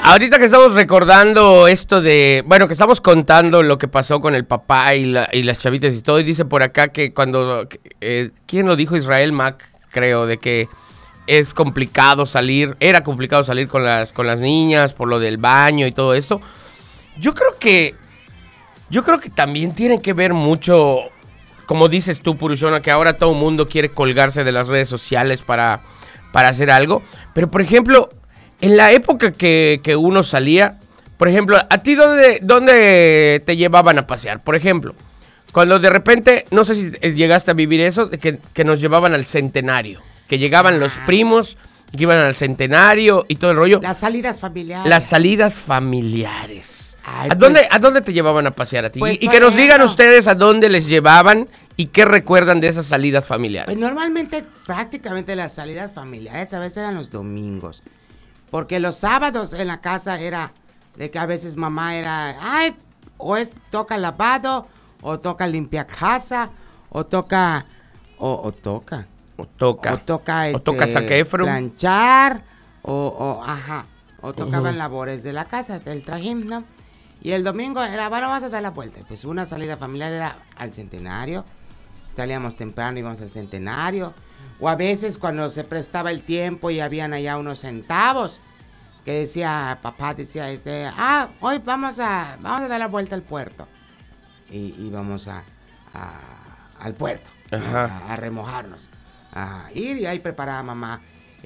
Ahorita que estamos recordando esto de, bueno, que estamos contando lo que pasó con el papá y las chavitas y todo, y dice por acá que cuando, ¿quién lo dijo? Israel Mac, creo, de que es complicado salir, era complicado salir con las niñas por lo del baño y todo eso. Yo creo que también tiene que ver mucho, como dices tú, Purushona, que ahora todo el mundo quiere colgarse de las redes sociales para hacer algo, pero por ejemplo, en la época que uno salía, por ejemplo, ¿a ti dónde te llevaban a pasear? Por ejemplo, cuando de repente, no sé si llegaste a vivir eso, que nos llevaban al Centenario, que llegaban los primos, que iban al Centenario y todo el rollo. Las salidas familiares. Las salidas familiares. Ay, ¿A dónde te llevaban a pasear a ti? Pues, y que nos digan ustedes a dónde les llevaban y qué recuerdan de esas salidas familiares. Pues normalmente, prácticamente las salidas familiares a veces eran los domingos. Porque los sábados en la casa era de que a veces mamá era, toca lavado, o toca limpiar casa, o toca Zac Efron. planchar, o tocaban labores de la casa, del trajín, ¿no? Y el domingo era, bueno, vamos a dar la vuelta. Pues una salida familiar era al Centenario, salíamos temprano, íbamos al Centenario. O a veces cuando se prestaba el tiempo y habían allá unos centavos, que decía, papá decía, hoy vamos a dar la vuelta al puerto. Y vamos al puerto, a remojarnos, a ir, y ahí preparaba mamá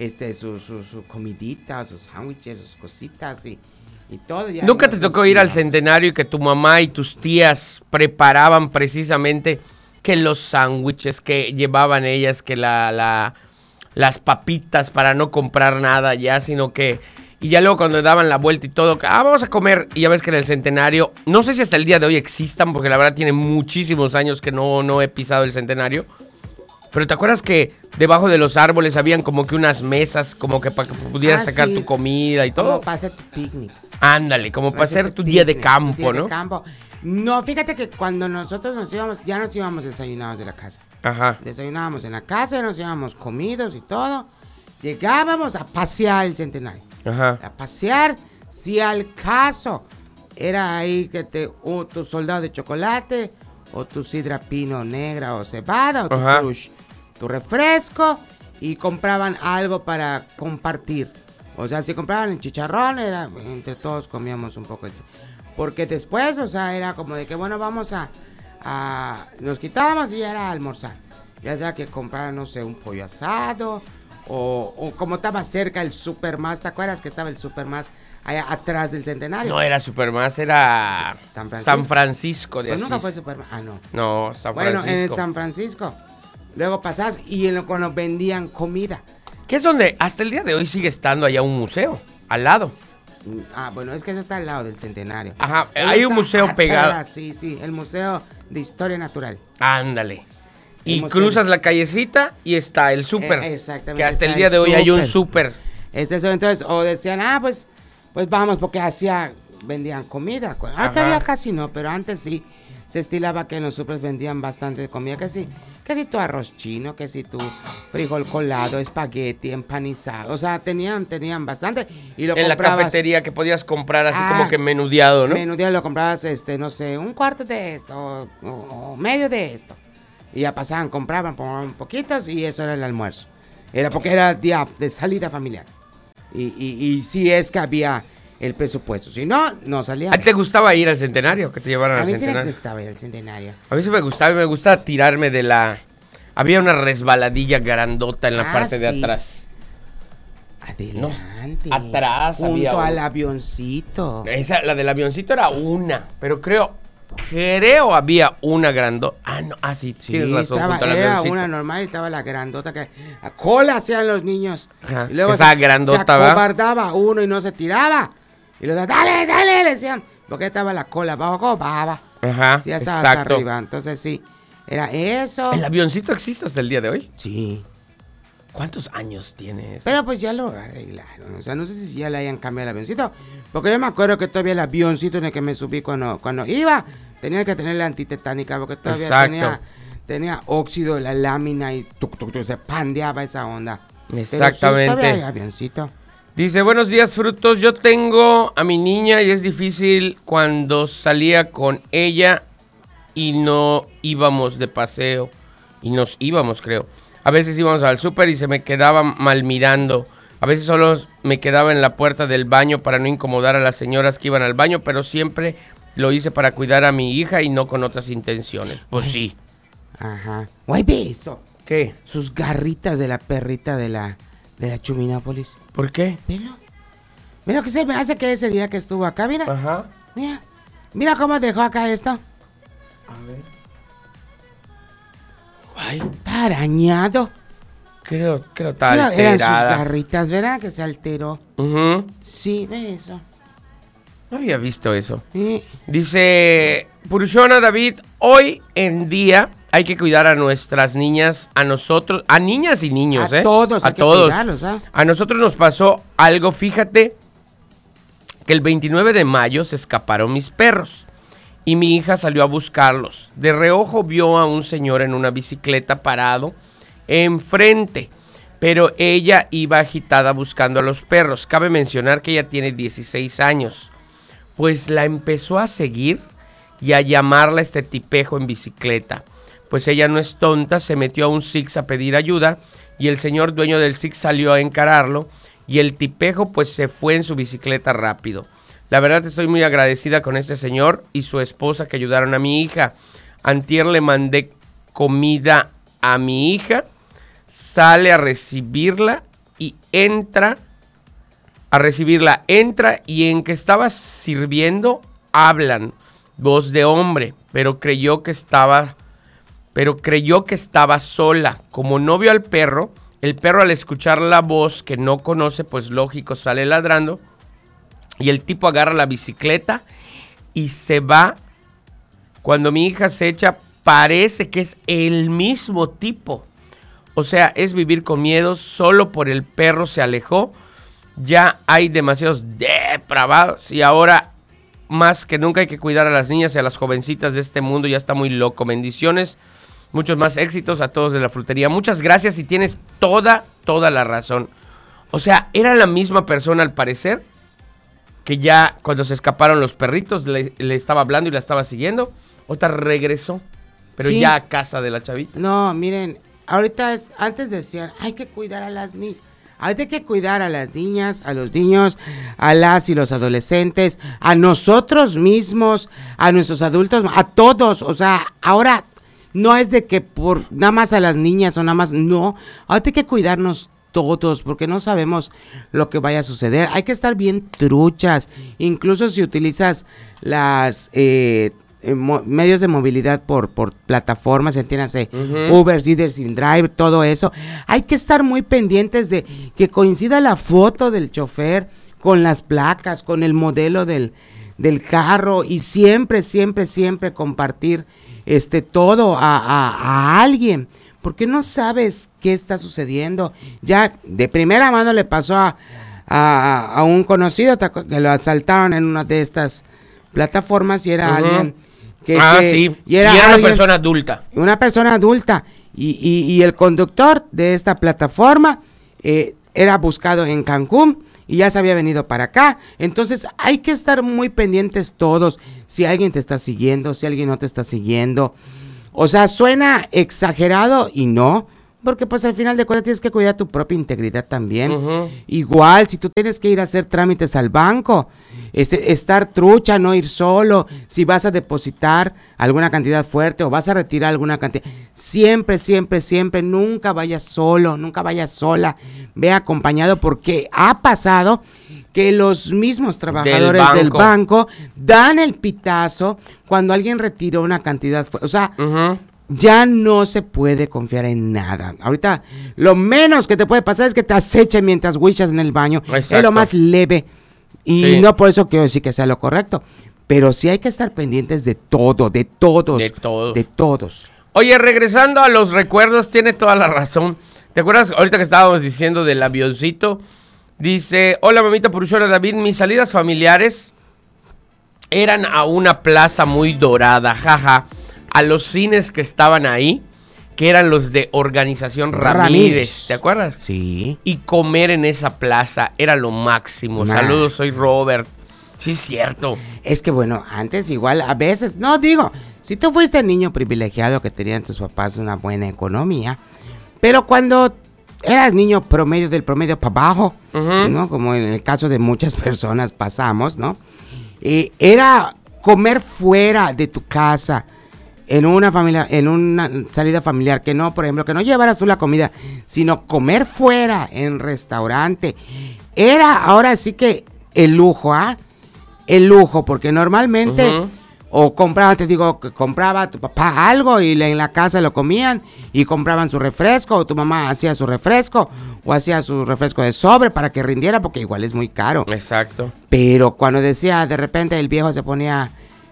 su comidita, sus sándwiches, sus cositas y todo. ¿Nunca te tocó ir al Centenario y que tu mamá y tus tías preparaban precisamente que los sándwiches que llevaban ellas, que las papitas para no comprar nada ya, sino que... Y ya luego cuando daban la vuelta y todo, vamos a comer, y ya ves que en el Centenario, no sé si hasta el día de hoy existan, porque la verdad tiene muchísimos años que no he pisado el Centenario, pero ¿te acuerdas que debajo de los árboles habían como que unas mesas, como que para que pudieras sacar tu comida y todo? Como para hacer tu picnic. Ándale, como para hacer tu día de campo, ¿no? No, fíjate que cuando nosotros ya nos íbamos desayunados de la casa. Ajá. Desayunábamos en la casa, nos íbamos comidos y todo. Llegábamos a pasear el Centenario. Ajá. A pasear, si al caso era ahí que tu soldado de chocolate, o tu sidra pino negra o cebada, o tu crush, tu refresco, y compraban algo para compartir. O sea, si compraban el chicharrón, era entre todos comíamos un poco. Porque después, o sea, era como de que, bueno, vamos nos quitábamos y ya era almorzar. Ya sea que compraran, no sé, un pollo asado, o como estaba cerca el Supermás, ¿te acuerdas que estaba el Supermás allá atrás del Centenario? No era Supermás, era San Francisco de pues Asís. nunca fue Supermás, no. No, San Francisco. Bueno, en el San Francisco. Luego pasás y cuando vendían comida. Que es donde hasta el día de hoy sigue estando allá un museo, al lado. Bueno, es que eso está al lado del Centenario. Ajá, hay un museo atrás, pegado. Sí, el Museo de Historia Natural. Ándale. Y cruzas la callecita y está el súper. Exactamente. Que hasta el día de hoy hay un súper. Entonces, o decían, pues vamos, porque vendían comida. Ahorita casi no, pero antes sí se estilaba que en los supers vendían bastante comida, que si tu arroz chino, que si tu frijol colado, espagueti, empanizado, o sea, tenían bastante. Y lo en comprabas, la cafetería que podías comprar así como que menudeado, ¿no? Menudeado lo comprabas, no sé, un cuarto de esto, o medio de esto. Y ya pasaban, compraban poquitos y eso era el almuerzo. Era porque era día de salida familiar. Y sí es que había el presupuesto. Si no, no salía. ¿A ti te gustaba ir al Centenario? Que te llevaran al Centenario. A mí sí me gustaba ir al Centenario. A mí sí me gustaba tirarme de la... Había una resbaladilla grandota en la parte de atrás. Adelante. Atrás había junto al avioncito. La del avioncito era una, pero creo había una grandota. Sí, tienes razón. Era una normal y estaba la grandota que a cola hacían los niños. Ajá, y luego esa grandota, se acobardaba uno y no se tiraba. Y los dale, le decían. Porque estaba la cola abajo, baba. Ajá, ya estaba hasta arriba. Entonces sí, era eso. ¿El avioncito existe hasta el día de hoy? Sí. ¿Cuántos años tiene eso? Pero pues ya lo arreglaron. O sea, no sé si ya le hayan cambiado el avioncito. Porque yo me acuerdo que todavía el avioncito en el que me subí cuando iba, tenía que tener la antitetánica. Porque todavía tenía óxido de la lámina y se pandeaba esa onda. Exactamente. Pero sí, todavía hay avioncito. Dice, buenos días, frutos. Yo tengo a mi niña y es difícil cuando salía con ella y no íbamos de paseo. Y nos íbamos, creo. A veces íbamos al súper y se me quedaba mal mirando. A veces solo me quedaba en la puerta del baño para no incomodar a las señoras que iban al baño, pero siempre lo hice para cuidar a mi hija y no con otras intenciones. Pues sí. Ajá. Güey, ve esto. ¿Qué? Sus garritas de la perrita de la Chuminópolis. ¿Por qué? Mira. Mira que se me hace que ese día que estuvo acá, mira. Ajá. Mira. Mira cómo dejó acá esto. A ver. Ay, Está arañado. creo está alterada. Eran sus garritas, ¿verdad? Que se alteró. Ujú. Sí, ve eso. No había visto eso. Sí. Dice Purushona David, hoy en día hay que cuidar a nuestras niñas, a nosotros, a niñas y niños, A todos, a hay que todos. cuidarlos, ¿ah? A nosotros nos pasó algo, fíjate, que el 29 de mayo se escaparon mis perros y mi hija salió a buscarlos. De reojo vio a un señor en una bicicleta parado enfrente, pero ella iba agitada buscando a los perros. Cabe mencionar que ella tiene 16 años. Pues la empezó a seguir y a llamarla este tipejo en bicicleta. Pues ella no es tonta, se metió a un Six a pedir ayuda y el señor dueño del Six salió a encararlo y el tipejo pues se fue en su bicicleta rápido. La verdad estoy muy agradecida con este señor y su esposa que ayudaron a mi hija. Antier le mandé comida a mi hija, sale a recibirla y entra y en que estaba sirviendo hablan, voz de hombre, pero creyó que estaba sola. Como no vio al perro, el perro al escuchar la voz que no conoce, pues lógico, sale ladrando y el tipo agarra la bicicleta y se va. Cuando mi hija se echa, parece que es el mismo tipo. O sea, es vivir con miedo, solo por el perro se alejó. Ya hay demasiados depravados y ahora más que nunca hay que cuidar a las niñas y a las jovencitas de este mundo. Ya está muy loco. Bendiciones, muchos más éxitos a todos de la frutería. Muchas gracias y tienes toda la razón. O sea, era la misma persona al parecer que ya cuando se escaparon los perritos le estaba hablando y la estaba siguiendo. Otra regresó, pero sí, ya a casa de la chavita. No, miren, ahorita antes decían, hay que cuidar a las niñas. Hay que cuidar a las niñas, a los niños, a las y los adolescentes, a nosotros mismos, a nuestros adultos, a todos. O sea, ahora no es de que por nada más a las niñas o nada más, no. Ahora hay que cuidarnos todos porque no sabemos lo que vaya a suceder. Hay que estar bien truchas, incluso si utilizas las medios de movilidad por plataformas, entiéndase, Uber, Eaters, Drive, todo eso. Hay que estar muy pendientes de que coincida la foto del chofer con las placas, con el modelo del carro y siempre compartir todo a alguien, porque no sabes qué está sucediendo. Ya de primera mano le pasó a un conocido que lo asaltaron en una de estas plataformas y era alguien sí. Y era una persona adulta. Una persona adulta. Y el conductor de esta plataforma era buscado en Cancún y ya se había venido para acá. Entonces hay que estar muy pendientes todos. Si alguien te está siguiendo, si alguien no te está siguiendo. O sea, suena exagerado y no. Porque pues al final de cuentas tienes que cuidar tu propia integridad también. Igual, si tú tienes que ir a hacer trámites al banco, estar trucha, no ir solo. Si vas a depositar alguna cantidad fuerte o vas a retirar alguna cantidad, siempre, nunca vayas solo, nunca vayas sola. Ve acompañado porque ha pasado que los mismos trabajadores del banco dan el pitazo cuando alguien retiró una cantidad fuerte. O sea... Ya no se puede confiar en nada. Ahorita lo menos que te puede pasar es que te acechen mientras huichas en el baño. Exacto. Es lo más leve. Y sí, no por eso quiero decir que sea lo correcto. Pero sí hay que estar pendientes de todo, de todos. De todos. Oye, regresando a los recuerdos, tiene toda la razón. ¿Te acuerdas ahorita que estábamos diciendo del avioncito? Dice, hola mamita Purushona David, mis salidas familiares eran a una plaza muy dorada, jaja. A los cines que estaban ahí que eran los de Organización Ramírez. ¿Te acuerdas? Sí. Y comer en esa plaza era lo máximo. Saludos, soy Robert. Sí, es cierto. Es que bueno, antes igual a veces, no digo, si tú fuiste niño privilegiado que tenían tus papás una buena economía, pero cuando eras niño promedio del promedio para abajo, ¿no? Como en el caso de muchas personas pasamos, ¿no? Era comer fuera de tu casa, en una familia, en una salida familiar, que no, por ejemplo, que no llevaras tú la comida, sino comer fuera en restaurante. Era ahora sí que el lujo, ¿ah? El lujo, porque normalmente o compraban, te digo, que compraba tu papá algo y en la casa lo comían y compraban su refresco, o tu mamá hacía su refresco o hacía su refresco de sobre para que rindiera, porque igual es muy caro. Exacto. Pero cuando decía, de repente el viejo se ponía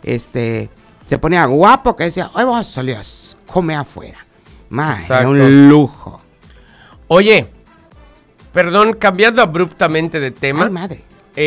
guapo, que decía, hoy vamos a salir a comer afuera. Era un lujo. Oye, perdón, cambiando abruptamente de tema. Ay, madre.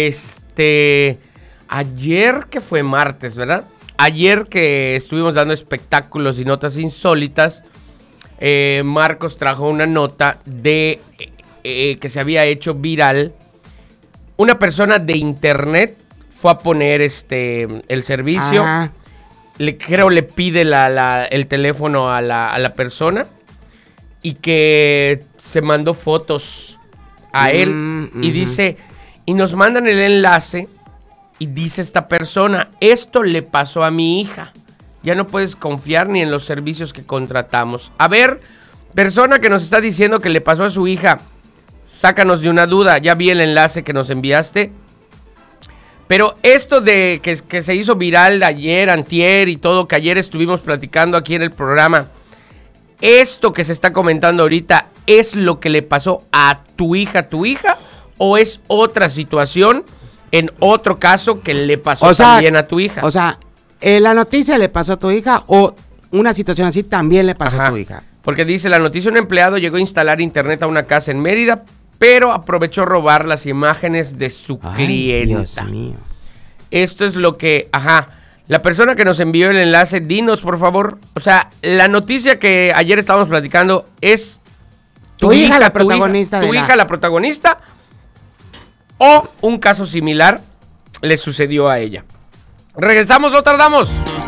Ayer que fue martes, ¿verdad? Ayer que estuvimos dando espectáculos y notas insólitas, Marcos trajo una nota de que se había hecho viral. Una persona de internet fue a poner el servicio. Creo le pide el teléfono a la persona y que se mandó fotos a él y dice, y nos mandan el enlace. Y dice esta persona, esto le pasó a mi hija. Ya no puedes confiar ni en los servicios que contratamos. A ver, persona que nos está diciendo que le pasó a su hija, sácanos de una duda. Ya vi el enlace que nos enviaste. Pero esto de que se hizo viral ayer, antier y todo, que ayer estuvimos platicando aquí en el programa. Esto que se está comentando ahorita, ¿es lo que le pasó a tu hija, o es otra situación? En otro caso que le pasó también a tu hija. O sea, la noticia le pasó a tu hija o una situación así también le pasó a tu hija. Porque dice la noticia, un empleado llegó a instalar internet a una casa en Mérida, pero aprovechó robar las imágenes de su clienta. Dios mío. Esto es lo que, la persona que nos envió el enlace, dinos por favor. O sea, la noticia que ayer estábamos platicando es tu hija la protagonista. Tu hija la protagonista. O un caso similar le sucedió a ella. Regresamos, no tardamos.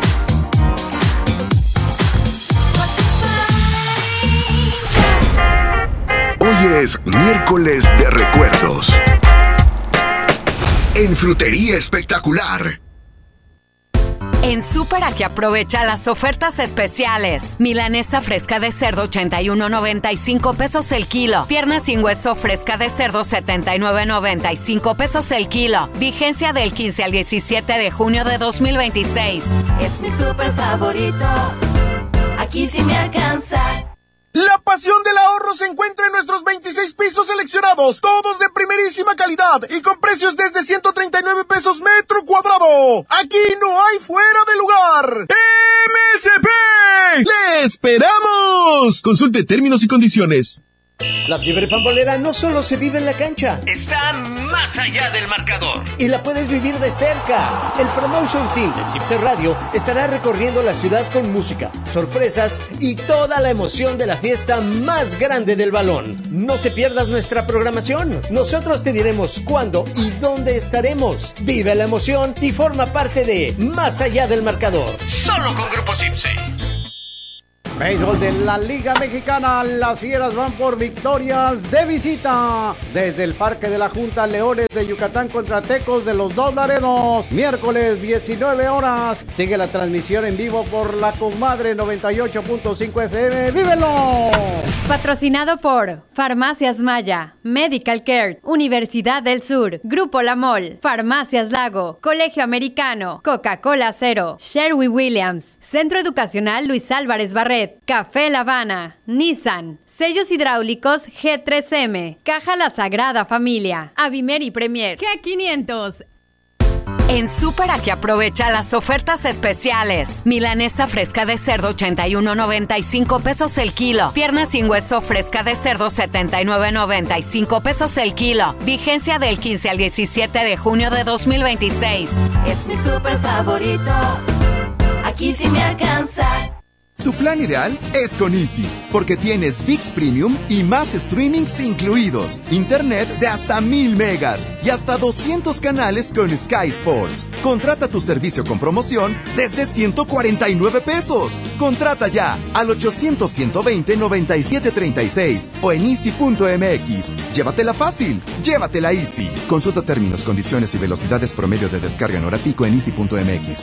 Hoy es miércoles de recuerdos. En Frutería Espectacular. En Super Aquí aprovecha las ofertas especiales. Milanesa fresca de cerdo 81.95 pesos el kilo. Pierna sin hueso fresca de cerdo 79.95 pesos el kilo. Vigencia del 15 al 17 de junio de 2026. Es mi super favorito. Aquí sí me alcanza. La pasión del ahorro se encuentra en nuestros 26 pisos seleccionados, todos de primerísima calidad y con precios desde 139 pesos metro cuadrado. Aquí no hay fuera de lugar. MSP. ¡Le esperamos! Consulte términos y condiciones. La fiebre pambolera no solo se vive en la cancha, está más allá del marcador. Y la puedes vivir de cerca. El Promotion Team de Cipse Radio estará recorriendo la ciudad con música, sorpresas y toda la emoción de la fiesta más grande del balón. No te pierdas nuestra programación. Nosotros te diremos cuándo y dónde estaremos. Vive la emoción y forma parte de Más allá del marcador. Solo con Grupo Cipse. Béisbol de la Liga Mexicana, las Fieras van por victorias de visita desde el Parque de la Junta, Leones de Yucatán contra Tecos de los Dos Laredos, miércoles 19 horas, sigue la transmisión en vivo por la Comadre 98.5 FM, ¡vívelo! Patrocinado por Farmacias Maya, Medical Care, Universidad del Sur, Grupo La Mol, Farmacias Lago, Colegio Americano, Coca-Cola Cero, Sherwin-Williams, Centro Educacional Luis Álvarez Barret, Café La Habana, Nissan, Sellos Hidráulicos G3M, Caja La Sagrada Familia, Avimer y Premier, G500. En Super Aquí aprovecha las ofertas especiales. Milanesa fresca de cerdo 81.95 pesos el kilo. Pierna sin hueso fresca de cerdo 79.95 pesos el kilo. Vigencia del 15 al 17 de junio de 2026. Es mi super favorito. Aquí sí me alcanza. Tu plan ideal es con Easy, porque tienes ViX Premium y más streamings incluidos, internet de hasta 1000 megas y hasta 200 canales con Sky Sports. Contrata tu servicio con promoción desde 149 pesos. Contrata ya al 800-120-9736 o en easy.mx. Llévatela fácil, llévatela Easy. Consulta términos, condiciones y velocidades promedio de descarga en hora pico en easy.mx.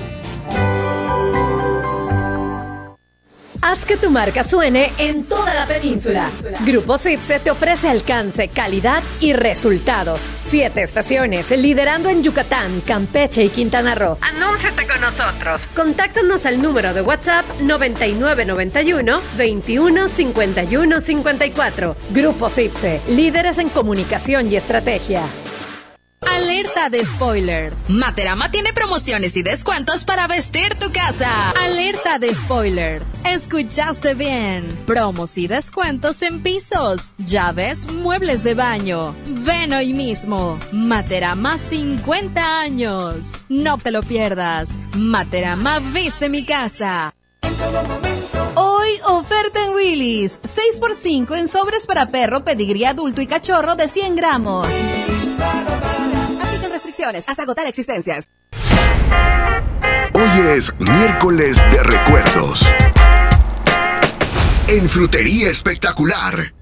Haz que tu marca suene en toda la península. Grupo Cipse te ofrece alcance, calidad y resultados. 7 estaciones, liderando en Yucatán, Campeche y Quintana Roo. Anúnciate con nosotros. Contáctanos al número de WhatsApp 9991 21 51 54. Grupo Cipse, líderes en comunicación y estrategia. Alerta de spoiler. Materama tiene promociones y descuentos para vestir tu casa. Alerta de spoiler. Escuchaste bien. Promos y descuentos en pisos, llaves, muebles de baño. Ven hoy mismo. Materama 50 años. No te lo pierdas. Materama viste mi casa. Hoy, oferta en Willy's. 6x5 en sobres para perro, pedigrí adulto y cachorro de 100 gramos. Aplican restricciones hasta agotar existencias. Hoy es miércoles de recuerdos. En Frutería Espectacular.